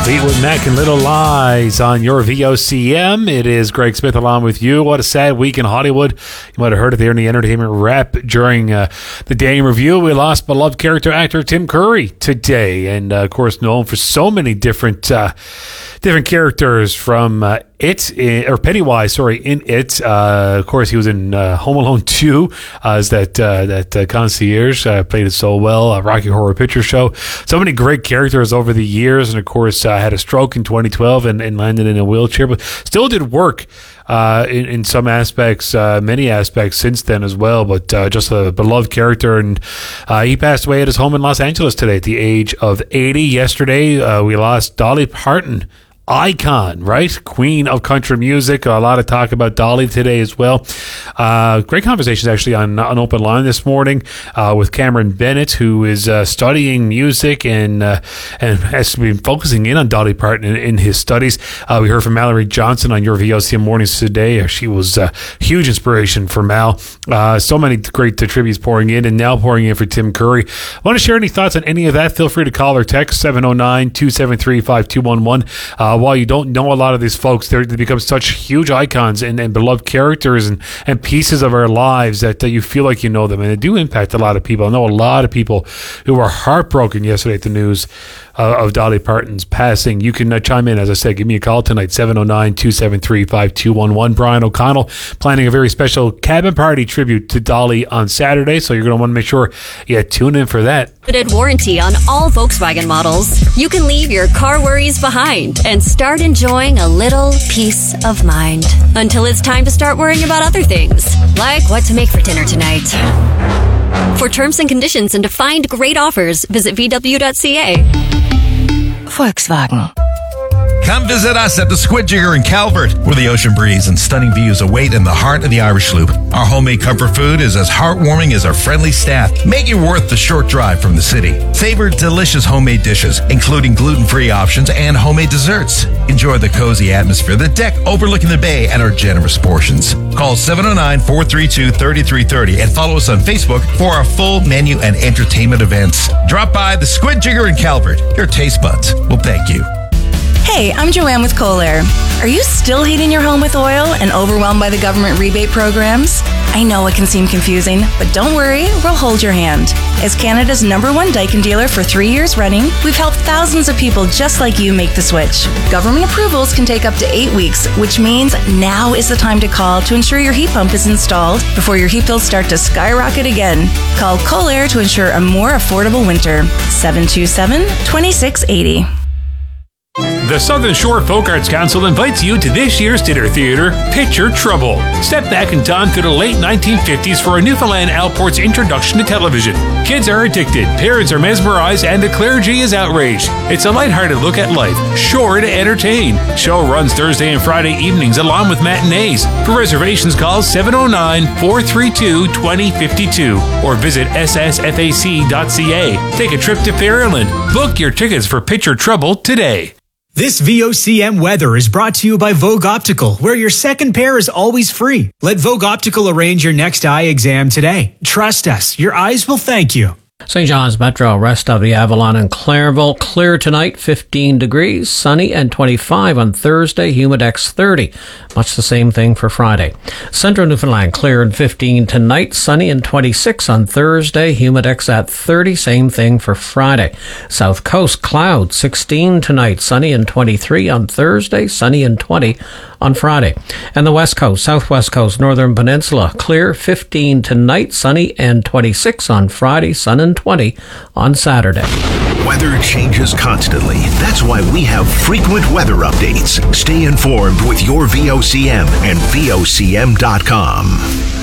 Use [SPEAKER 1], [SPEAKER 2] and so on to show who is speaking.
[SPEAKER 1] Fleetwood Mac and Little Lies on your VOCM. It is Greg Smith along with you. What a sad week in Hollywood. You might have heard it there in the entertainment rep during the day in review. We lost beloved character actor Tim Curry today, and of course known for so many different characters from Pennywise, in It. Of course, he was in Home Alone 2 as that concierge. Played it so well. Rocky Horror Picture Show. So many great characters over the years, and of course, had a stroke in 2012 and landed in a wheelchair, but still did work in some aspects, many aspects since then as well. But just a beloved character, and he passed away at his home in Los Angeles today at the age of 80. Yesterday, we lost Dolly Parton. Icon, right? Queen of country music. A lot of talk about Dolly today as well. Great conversations actually on Open Line this morning with Cameron Bennett, who is studying music and has been focusing in on Dolly Parton in his studies. We heard from Mallory Johnson on your VOCM Mornings today. She was a huge inspiration for Mal. So many great tributes pouring in, and now pouring in for Tim Curry. Want to share any thoughts on any of that? Feel free to call or text 709-273-5211. While you don't know a lot of these folks, they become such huge icons and beloved characters and pieces of our lives that you feel like you know them, and they do impact a lot of people. I know a lot of people who were heartbroken yesterday at the news of Dolly Parton's passing. You can chime in, as I said. Give me a call tonight, 709-273-5211. Brian O'Connell planning a very special cabin party tribute to Dolly on Saturday, so you're going to want to make sure you tune in for that.
[SPEAKER 2] Limited warranty on all Volkswagen models. You can leave your car worries behind and start enjoying a little peace of mind until it's time to start worrying about other things, like what to make for dinner tonight. For terms and conditions and to find great offers, visit VW.ca.
[SPEAKER 3] Volkswagen.
[SPEAKER 4] Come visit us at the Squid Jigger in Calvert, where the ocean breeze and stunning views await in the heart of the Irish Loop. Our homemade comfort food is as heartwarming as our friendly staff, making it worth the short drive from the city. Savor delicious homemade dishes, including gluten-free options and homemade desserts. Enjoy the cozy atmosphere, the deck overlooking the bay, and our generous portions. Call 709-432-3330 and follow us on Facebook for our full menu and entertainment events. Drop by the Squid Jigger in Calvert. Your taste buds will thank you.
[SPEAKER 3] Hey, I'm Joanne with Kohler. Are you still heating your home with oil and overwhelmed by the government rebate programs? I know it can seem confusing, but don't worry, we'll hold your hand. As Canada's #1 Daikin dealer for 3 years running, we've helped thousands of people just like you make the switch. Government approvals can take up to 8 weeks, which means now is the time to call to ensure your heat pump is installed before your heat bills start to skyrocket again. Call Kohler to ensure a more affordable winter. 727-2680.
[SPEAKER 1] The Southern Shore Folk Arts Council invites you to this year's dinner theater, Picture Trouble. Step back in time to the late 1950s for a Newfoundland Outport's introduction to television. Kids are addicted, parents are mesmerized, and the clergy is outraged. It's a lighthearted look at life, sure to entertain. Show runs Thursday and Friday evenings along with matinees. For reservations, call 709-432-2052 or visit ssfac.ca. Take a trip to Fairland. Book your tickets for Picture Trouble today.
[SPEAKER 5] This VOCM weather is brought to you by Vogue Optical, where your second pair is always free. Let Vogue Optical arrange your next eye exam today. Trust us, your eyes will thank you.
[SPEAKER 6] St. John's Metro, rest of the Avalon and Clairville. Clear tonight, 15 degrees, sunny and 25 on Thursday, Humidex 30. Much the same thing for Friday. Central Newfoundland, clear and 15 tonight, sunny and 26 on Thursday, Humidex at 30. Same thing for Friday. South Coast, cloud, 16 tonight, sunny and 23 on Thursday, sunny and 20 on Friday. And the West Coast, Southwest Coast, Northern Peninsula, clear, 15 tonight, sunny and 26 on Friday, sun and 20 on Saturday.
[SPEAKER 7] Weather changes constantly. That's why we have frequent weather updates. Stay informed with your VOCM and VOCM.com.